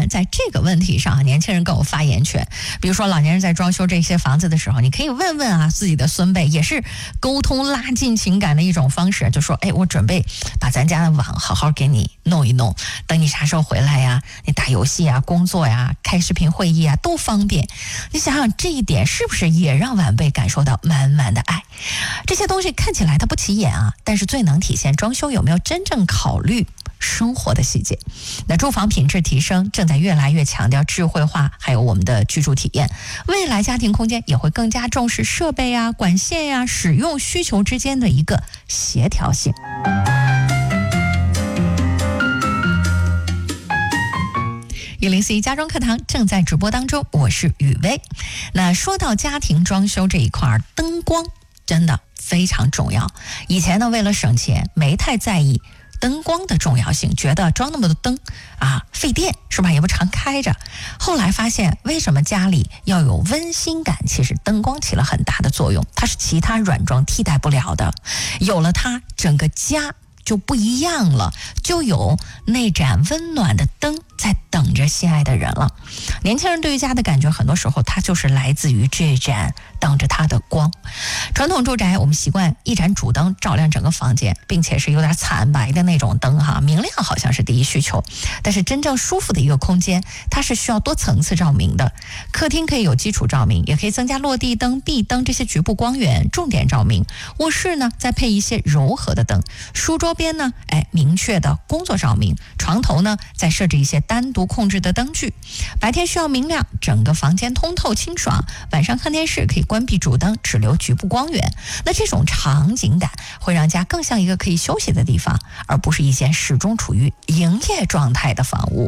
然在这个问题上，年轻人更有发言权。比如说老年人在装修这些房子的时候，你可以问问啊自己的孙辈，也是沟通拉近情感的一种方式。就说我准备把咱家的网好好给你弄一弄，等你啥时候回来呀，你打游戏啊、工作呀、开视频会议啊都方便。你想想这一点是不是也让晚辈感受到满满的爱？这些东西看起来它不起眼啊，但是最能体现装修有没有真正考虑生活的细节。那住房品质提升正在越来越强调智慧化，还有我们的居住体验。未来家庭空间也会更加重视设备啊、管线呀、使用需求之间的一个协调性。104家装课堂正在直播当中，我是雨薇。那说到家庭装修这一块，灯光真的非常重要。以前呢，为了省钱，没太在意灯光的重要性，觉得装那么多灯啊费电是吧？也不常开着。后来发现，为什么家里要有温馨感？其实灯光起了很大的作用，它是其他软装替代不了的。有了它，整个家就不一样了，就有那盏温暖的灯在等着心爱的人了。年轻人对于家的感觉，很多时候它就是来自于这盏等着它的光。传统住宅我们习惯一盏主灯照亮整个房间，并且是有点惨白的那种灯哈，明亮好像是第一需求。但是真正舒服的一个空间，它是需要多层次照明的。客厅可以有基础照明，也可以增加落地灯、壁灯这些局部光源，重点照明。卧室呢，再配一些柔和的灯。书桌边呢，明确的工作照明。床头呢，再设置一些单独控制的灯具。白天需要明亮，整个房间通透清爽。晚上看电视可以关闭主灯，只留局部光源。那这种场景感会让家更像一个可以休息的地方，而不是一间始终处于营业状态的房屋。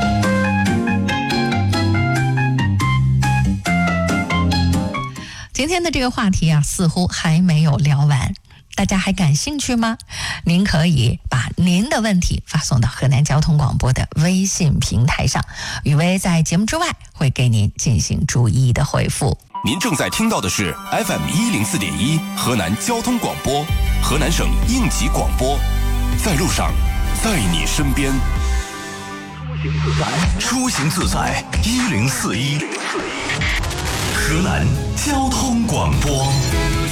今天的这个话题啊，似乎还没有聊完。大家还感兴趣吗？您可以把您的问题发送到河南交通广播的微信平台上，雨薇在节目之外会给您进行逐一的回复。 您正在听到的是 FM104.1 河南交通广播，河南省应急广播，在路上，在你身边。 出行自在1041，河南交通广播。